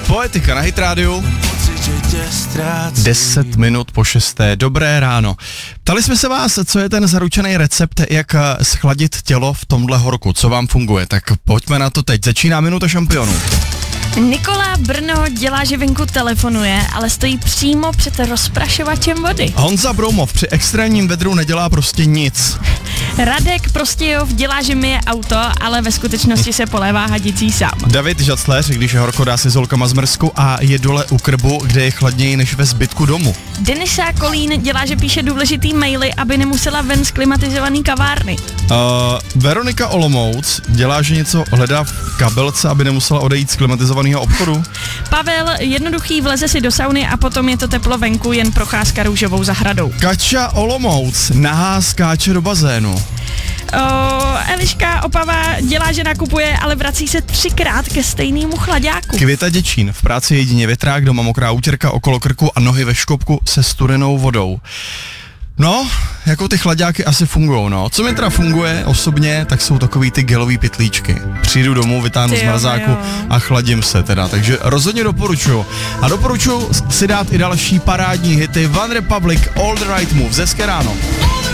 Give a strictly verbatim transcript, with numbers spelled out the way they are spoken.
Poetika na Hit rádiu. deset minut po šesté. Dobré ráno. Ptali jsme se vás, co je ten zaručený recept, jak schladit tělo v tomhle horku, co vám funguje, tak pojďme na to teď. Začíná Minuta šampionů. Nikola Brno dělá, že venku telefonuje, ale stojí přímo před rozprašovačem vody. Honza Broumov při extrémním vedru nedělá prostě nic. Radek Prostějov dělá, že myje auto, ale ve skutečnosti se polévá hadicí sám. David Žacléř, když je horko, dá si s holkama zmrzku a je dole u krbu, kde je chladněji než ve zbytku domu. Denisa Kolín dělá, že píše důležitý maily, aby nemusela ven z klimatizovaný kavárny. Uh, Veronika Olomouc dělá, že něco hledá v kabelce, aby nemusela odejít z klimatizovaného obchodu. Pavel jednoduchý vleze si do sauny a potom je to teplo venku, jen procházka růžovou zahradou. Kača Olomouc nahá skáče do bazénu. O, Eliška Opava dělá, že nakupuje, ale vrací se třikrát ke stejnému chlaďáku. Květa Děčín, v práci jedině větrák, doma mokrá útěrka okolo krku a nohy ve škopku se studenou vodou. No, jako ty chlaďáky asi fungujou, no. Co mi teda funguje osobně, tak jsou takový ty gelový pytlíčky. Přijdu domů, vytáhnu z mrazáku a chladím se teda, takže rozhodně doporučuju. A doporučuju si dát i další parádní hity. One Republic, All the Right Moves, hezké ráno.